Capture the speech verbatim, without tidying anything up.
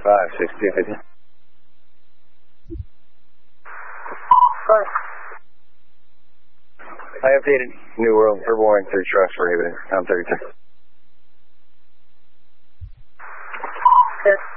five, six, two, fifty. Five. I updated New World for Boeing three trucks for Raven. I'm thirty-two. Yes.